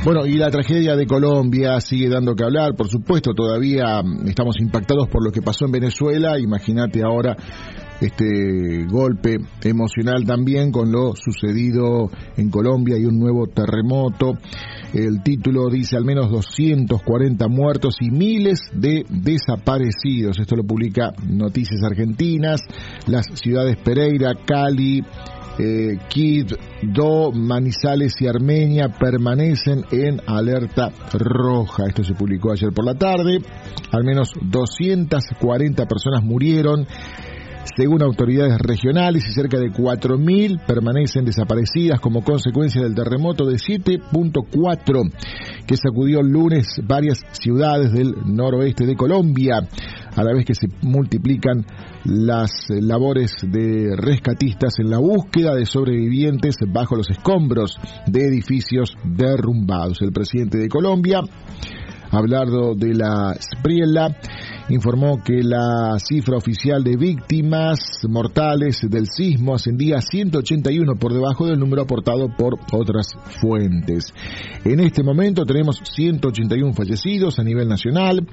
Bueno, y la tragedia de Colombia sigue dando que hablar, por supuesto, todavía estamos impactados por lo que pasó en Venezuela. Imagínate ahora este golpe emocional también con lo sucedido en Colombia y un nuevo terremoto. El título dice al menos 240 muertos y miles de desaparecidos. Esto lo publica Noticias Argentinas. Las ciudades Pereira, Cali, Quibdó, Manizales y Armenia permanecen en alerta roja. Esto se publicó ayer por la tarde. Al menos 240 personas murieron según autoridades regionales y cerca de 4.000 permanecen desaparecidas como consecuencia del terremoto de 7.4 que sacudió el lunes varias ciudades del noroeste de Colombia, a la vez que se multiplican las labores de rescatistas en la búsqueda de sobrevivientes bajo los escombros de edificios derrumbados. El presidente de Colombia, Abelardo de la Espriella, informó que la cifra oficial de víctimas mortales del sismo ascendía a 181 por debajo del número aportado por otras fuentes. En este momento tenemos 181 fallecidos a nivel nacional,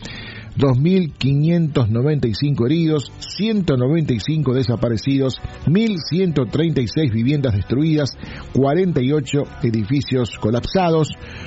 2.595 heridos, 195 desaparecidos, 1.136 viviendas destruidas, 48 edificios colapsados,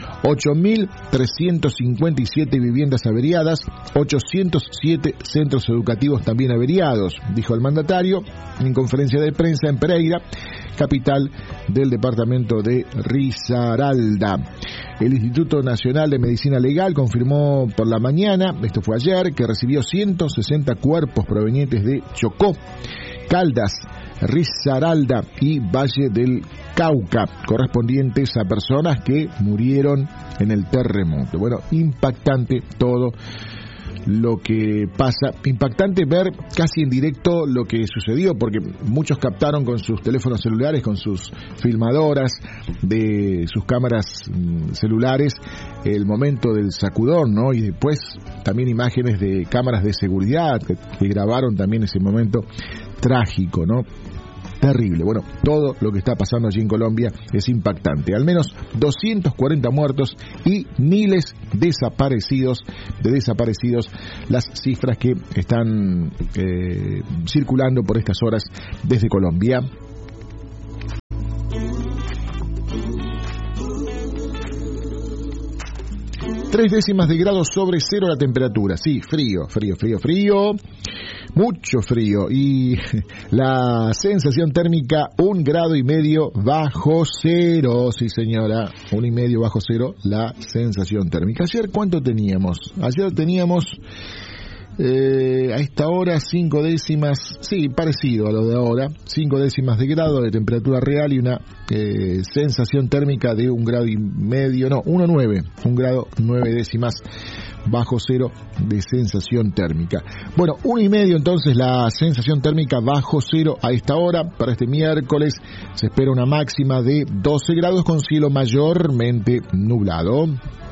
8.357 viviendas averiadas, 807 centros educativos también averiados, dijo el mandatario en conferencia de prensa en Pereira, capital del departamento de Risaralda. El Instituto Nacional de Medicina Legal confirmó por la mañana, esto fue ayer, que recibió 160 cuerpos provenientes de Chocó, Caldas, Risaralda y Valle del Cauca, correspondientes a personas que murieron en el terremoto. Bueno, impactante todo lo que pasa, impactante ver casi en directo lo que sucedió, porque muchos captaron con sus teléfonos celulares, con sus filmadoras de sus cámaras celulares el momento del sacudón, ¿no? Y después también imágenes de cámaras de seguridad que grabaron también ese momento trágico, ¿no? Terrible. Bueno, todo lo que está pasando allí en Colombia es impactante. Al menos 240 muertos y miles desaparecidos, las cifras que están circulando por estas horas desde Colombia. Tres décimas de grado sobre cero la temperatura. Sí, frío. Mucho frío. Y la sensación térmica 1,5 grados bajo cero. Sí, señora, 1,5 bajo cero la sensación térmica. Ayer, ¿cuánto teníamos? Ayer teníamos a esta hora 5 décimas, sí, parecido a lo de ahora, 5 décimas de grado de temperatura real y una sensación térmica de 1,5 grados, no, 1,9 grado 9 décimas bajo cero de sensación térmica. Bueno, 1,5 entonces la sensación térmica bajo cero a esta hora. Para este miércoles se espera una máxima de 12 grados con cielo mayormente nublado.